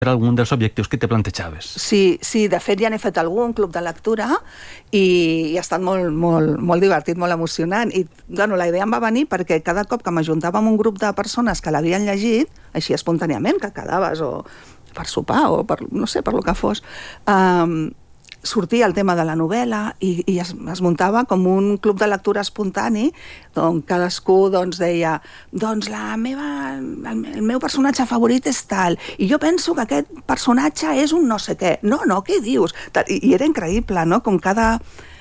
algun dels objectius que te plantejaves. Sí, de fet ja n'he fet algun club de lectura i ha estat molt divertit, molt emocionant. I bueno, la idea em va venir perquè cada cop que m'ajuntava amb un grup de persones que l'havien llegit, així espontàniament, que quedaves o per sopar o per, no sé, per lo que fos, sortia el tema de la novel·la i es muntava com un club de lectura espontani on cadascú deia el meu personatge favorit és tal i jo penso que aquest personatge és un no sé què. No, què dius? I era increïble, no? Com cada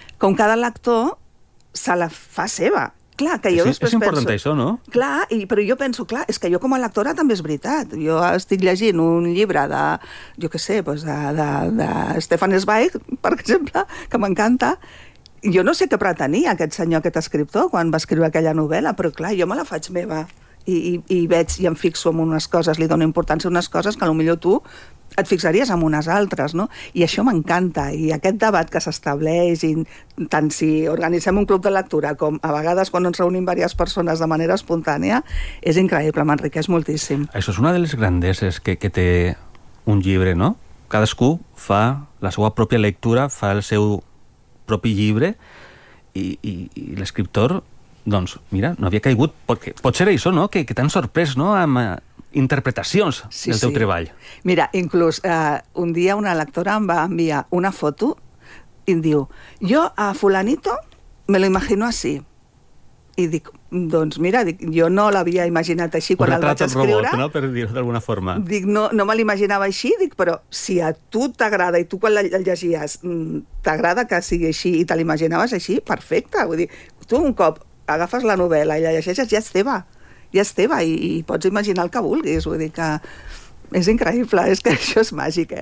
lector se la fa seva. Clar, que jo després important penso, això, no? Clar, però jo penso, és que jo com a lectora també és veritat. Jo estic llegint un llibre de, jo què sé, de Stefan Zweig, per exemple, que m'encanta. Jo no sé què pretenia aquest senyor, aquest escriptor, quan va escriure aquella novel·la, però clar, jo me la faig meva i veig i em fixo en unes coses, li dono importància a unes coses que potser tu et fixaries en unes altres, no? I això m'encanta, i aquest debat que s'estableix, tant si organitzem un club de lectura com a vegades quan ens reunim diverses persones de manera espontània, és increïble, m'enriqueix moltíssim. Això és una de les grandeses que té un llibre, no? Cadascú fa la seva pròpia lectura, fa el seu propi llibre, i l'escriptor, doncs, mira, no havia caigut, perquè pot ser això, no?, que t'han sorprès, no?, amb interpretacions del teu treball. Mira, inclús un dia una lectora em va enviar una foto i em diu, jo a fulanito me lo imagino así. I dic, doncs mira, jo no l'havia imaginat així quan el vaig escriure. Un retrat robot, no?, per dir-ho d'alguna forma. Dic, no me l'imaginava així, dic, però si a tu t'agrada i tu quan el llegies t'agrada que sigui així i te l'imaginaves així, perfecte. Vull dir, tu un cop agafes la novel·la i la llegeixes, ja és teva i pots imaginar el que vulguis, vull dir que és increïble, és que això és màgic,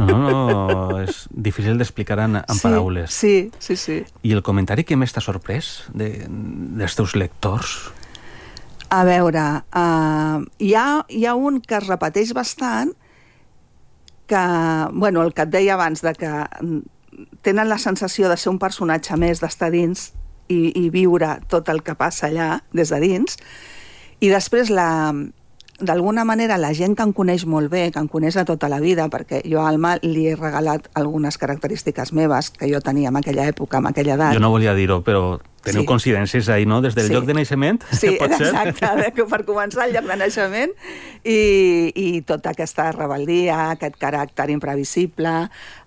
No, és difícil d'explicar en paraules. Sí. I el comentari que més t'ha sorprès dels teus lectors? A veure, hi ha un que es repeteix bastant, que, bueno, el que et deia abans, de que tenen la sensació de ser un personatge més, d'estar dins i viure tot el que passa allà, des de dins. I després, d'alguna manera, la gent que em coneix molt bé, que em coneix de tota la vida, perquè jo a Alma li he regalat algunes característiques meves que jo tenia en aquella època, en aquella edat. Jo no volia dir-ho, però teniu coincidències ahí, no?, des del lloc de naixement? Sí, exacte, per començar el lloc de naixement i tota aquesta rebel·lia, aquest caràcter imprevisible,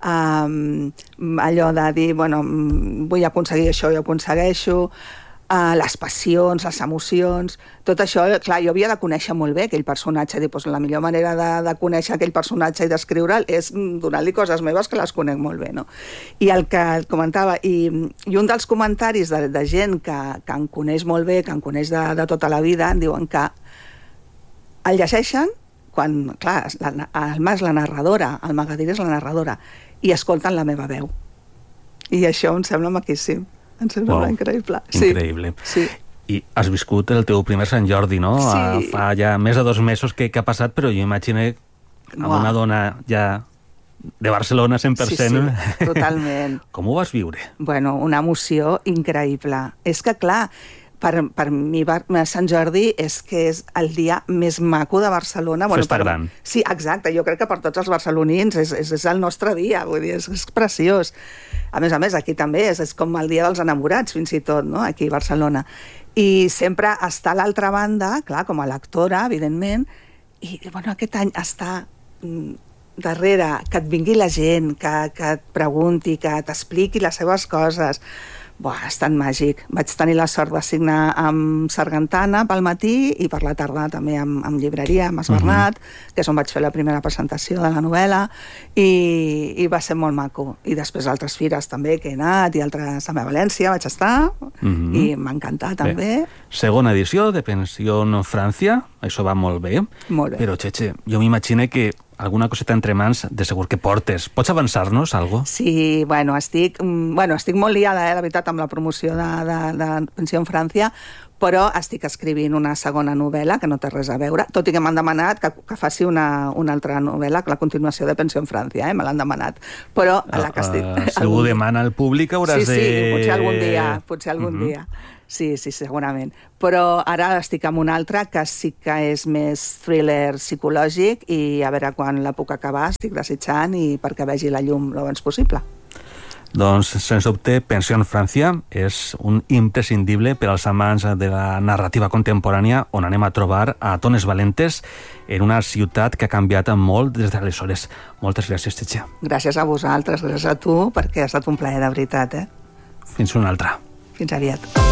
allò de dir, bueno, vull aconseguir això i ho aconsegueixo, les passions, les emocions, tot això, clar, jo havia de conèixer molt bé aquell personatge, dir, la millor manera de conèixer aquell personatge i d'escriure'l és donar-li coses meves que les conec molt bé, no? I el que comentava, i un dels comentaris de gent que em coneix molt bé, que em coneix de tota la vida, em diuen que el llegeixen quan, clar, Alma és la narradora, el Magadir és la narradora, i escolten la meva veu. I això em sembla maquíssim. Em sembla increïble. Increïble. Sí. I has viscut el teu primer Sant Jordi, no? Sí. Fa ja més de 2 mesos que ha passat, però jo imagino amb una dona ja de Barcelona 100%. Sí, totalment. Com ho vas viure? Bueno, una emoció increïble. És que, clar, per mi Sant Jordi és que és el dia més maco de Barcelona. Festa gran. Sí, exacte. Jo crec que per tots els barcelonins és el nostre dia. Vull dir, és preciós. A més, aquí també és com el dia dels enamorats, fins i tot, no?, aquí a Barcelona. I sempre està a l'altra banda, clar, com a lectora, evidentment, i, bueno, aquest any està darrere, que et vingui la gent, que et pregunti, que t'expliqui les seves coses. Ha estat màgic. Vaig tenir la sort de signar amb Sargantana pel matí i per la tarda també amb llibreria, amb Esbernat, que és on vaig fer la primera presentació de la novel·la, i va ser molt maco. I després altres fires també que he anat, i altres també a València vaig estar, i m'ha encantat també. Segona edició de Pensió Francia, això va molt bé. Molt bé. Però, Txetxe, jo m'imagino que alguna coseta entre mans de segur que portes. Pots avançar-nos alguna cosa? Sí, estic molt liada, la veritat, amb la promoció de Pensió en França, però estic escrivint una segona novel·la que no té res a veure, tot i que m'han demanat que faci una altra novel·la, la continuació de Pensió en França, me l'han demanat. Però a la que estic... Si algú demana al públic hauràs de... Sí, potser algun dia. Sí, segurament. Però ara estic amb un altre que sí que és més thriller psicològic i a veure quan la puc acabar, estic desitjant i perquè vegi la llum el abans possible. Doncs, sens dubte, Pensió en França és un imprescindible per als amants de la narrativa contemporània, on anem a trobar a Tones Valentes en una ciutat que ha canviat molt des d'aleshores. Moltes gràcies, Txetxe. Gràcies a vosaltres, gràcies a tu, perquè ha estat un plaer de veritat. Fins una altra. Fins aviat.